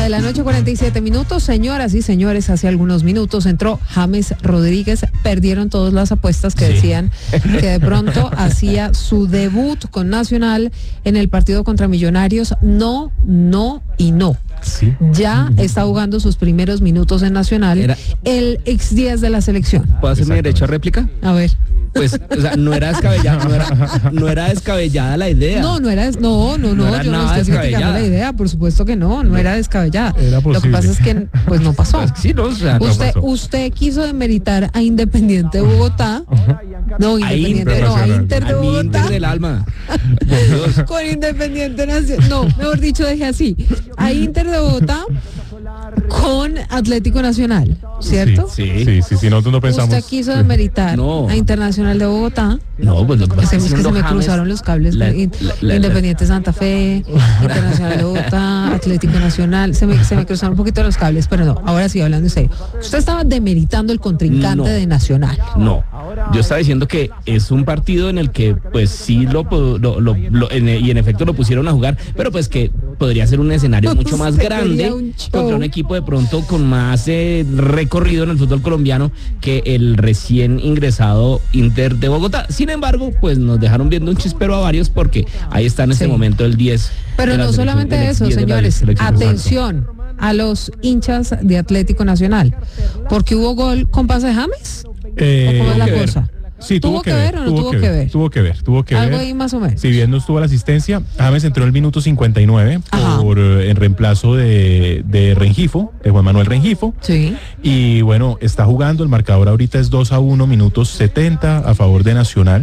de la noche, 47 minutos. Señoras y señores, hace algunos minutos entró James Rodríguez. Perdieron todas las apuestas que decían que de pronto hacía su debut con Nacional en el partido contra Millonarios. No y no. Sí. Ya está jugando sus primeros minutos en Nacional, el ex 10 de la selección. ¿Puedo hacer mi derecho a réplica? A ver. Pues, o sea, no era descabellada la idea. No era yo no estoy criticando la idea, por supuesto que no era descabellada. Lo que pasa es que pues no pasó. Sí, no, o sea, usted quiso demeritar a Independiente de Bogotá. No, Independiente no, a Inter de Bogotá. Inter del alma. Con Independiente Nacional. No, mejor dicho, deje así. A Inter de Bogotá con Atlético Nacional, ¿cierto? Sí, nosotros no pensamos. Usted quiso demeritar a Internacional de Bogotá. No, pues lo que pasa es que se me cruzaron los cables. Independiente Santa Fe, Internacional de Bogotá, Atlético Nacional, se me cruzaron un poquito los cables, pero no, ahora sí, hablando en serio. Usted estaba demeritando el contrincante de Nacional. No, yo estaba diciendo que es un partido en el que pues sí y en efecto lo pusieron a jugar, pero pues que podría ser un escenario mucho más grande contra un equipo de pronto con más recorrido en el fútbol colombiano que el recién ingresado Inter de Bogotá. Sin embargo, pues nos dejaron viendo un chispero a varios porque ahí está en este momento el 10. Pero no solamente eso, señores, atención a los hinchas de Atlético Nacional, porque hubo gol con pase de James. ¿O cómo es la cosa? Sí, ¿Tuvo que ver o no tuvo que ver? Tuvo que ver. Algo ahí más o menos. Si bien no estuvo la asistencia, James entró en el minuto 59 en reemplazo de Rengifo, de Juan Manuel Rengifo. Sí. Y bueno, está jugando, el marcador ahorita es 2-1, minutos 70 a favor de Nacional.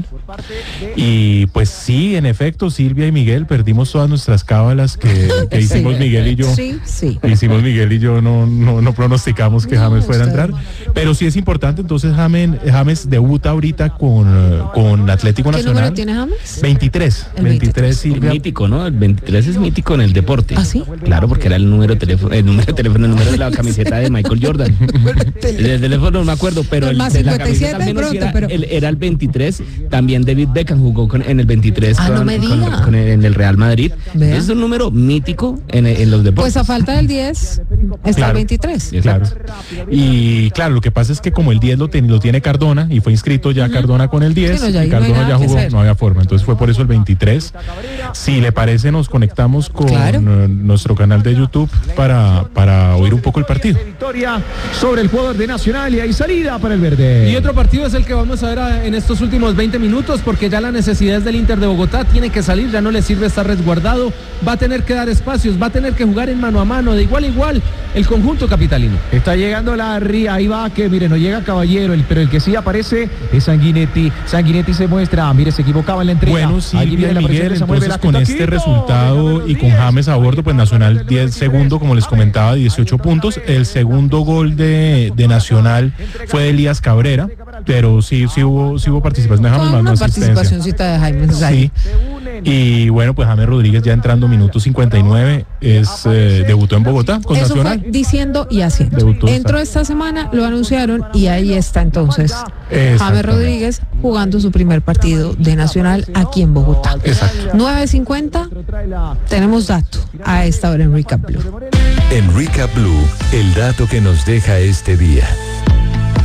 Y pues sí, en efecto, Silvia y Miguel, perdimos todas nuestras cábalas que hicimos Miguel y yo. Sí. Hicimos Miguel y yo, no pronosticamos que James fuera a entrar. Pero sí es importante, entonces James debuta ahorita con Atlético Nacional. ¿Qué número tiene James? 23. 23, Silvia. Mítico, ¿no? El 23 es mítico en el deporte. ¿Ah, sí? Claro, porque era el número de la camiseta de Michael Jordan. El teléfono no me acuerdo, pero el de la camiseta al menos era el 23. También David Beckham jugó en el 23 en el Real Madrid. Entonces es un número mítico en los deportes. Pues a falta del 10 está el 23. Claro. Y claro, lo que pasa es que como el 10 lo tiene Cardona y fue inscrito ya Cardona con el 10, y Cardona ya jugó, no había forma, entonces fue por eso el 23. Si le parece, nos conectamos con nuestro canal de YouTube para oír un poco el partido. Victoria sobre el jugador de Nacional y hay salida para el verde. Y otro partido es el que vamos a ver en estos últimos 20 minutos, porque ya la necesidad es del Inter de Bogotá, tiene que salir, ya no le sirve estar resguardado, va a tener que dar espacios, va a tener que jugar en mano a mano, de igual a igual, el conjunto capitalino. Está llegando la Ría, ahí va, que mire, no llega Caballero, pero el que sí aparece es Sanguinetti se muestra, mire, se equivocaba en la entrega. Bueno, Silvia y Miguel, entonces con este resultado y con James a bordo, pues Nacional 10 segundos, como les comentaba, 18 puntos. El segundo gol de Nacional fue de Elías Cabrera, pero sí hubo participación de James, más no asistencia. Participacióncita de Jaime. Sí. Y bueno, pues James Rodríguez ya entrando minuto 59 debutó en Bogotá con Eso Nacional. Fue diciendo y haciendo. Entró esta semana, lo anunciaron y ahí está entonces James Rodríguez jugando su primer partido de Nacional aquí en Bogotá. 9:50, tenemos dato a esta hora en Recap Blue. En Recap Blue, el dato que nos deja este día.